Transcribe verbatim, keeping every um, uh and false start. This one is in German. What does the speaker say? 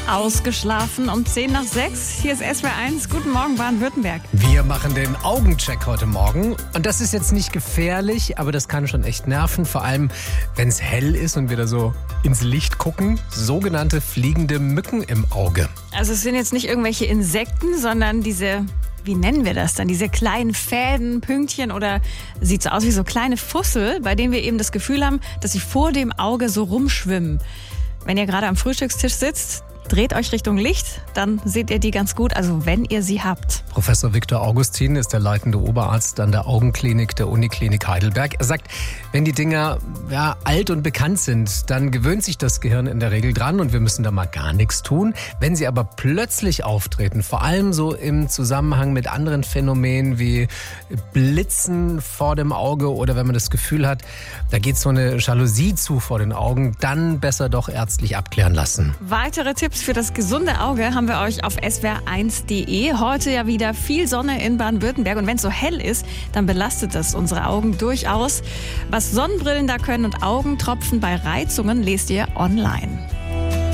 Ausgeschlafen um zehn nach sechs. Hier ist S W R eins. Guten Morgen, Baden-Württemberg. Wir machen den Augencheck heute Morgen. Und das ist jetzt nicht gefährlich, aber das kann schon echt nerven. Vor allem, wenn es hell ist und wir da so ins Licht gucken. Sogenannte fliegende Mücken im Auge. Also es sind jetzt nicht irgendwelche Insekten, sondern diese... Wie nennen wir das dann? Diese kleinen Fäden, Pünktchen oder sieht so aus wie so kleine Fussel, bei denen wir eben das Gefühl haben, dass sie vor dem Auge so rumschwimmen. Wenn ihr gerade am Frühstückstisch sitzt, dreht euch Richtung Licht, dann seht ihr die ganz gut, also wenn ihr sie habt. Professor Viktor Augustin ist der leitende Oberarzt an der Augenklinik der Uniklinik Heidelberg. Er sagt, wenn die Dinger ja, alt und bekannt sind, dann gewöhnt sich das Gehirn in der Regel dran und wir müssen da mal gar nichts tun. Wenn sie aber plötzlich auftreten, vor allem so im Zusammenhang mit anderen Phänomenen wie Blitzen vor dem Auge oder wenn man das Gefühl hat, da geht so eine Jalousie zu vor den Augen, dann besser doch ärztlich abklären lassen. Weitere Tipps für das gesunde Auge haben wir euch auf S W R eins punkt de. Heute ja wieder viel Sonne in Baden-Württemberg und wenn es so hell ist, dann belastet das unsere Augen durchaus. Was Sonnenbrillen da können und Augentropfen bei Reizungen, lest ihr online.